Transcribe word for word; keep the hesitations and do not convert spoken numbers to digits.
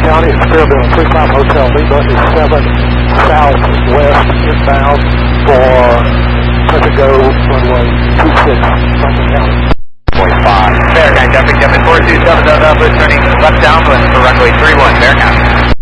County, Spearville, Treetop Hotel, Lima is seven southwest inbound for Pacifico runway two six, Franklin County. Point five. Bear County, jumping, jumping four two seven, Delta, turning left downwind for runway three one, Bear County.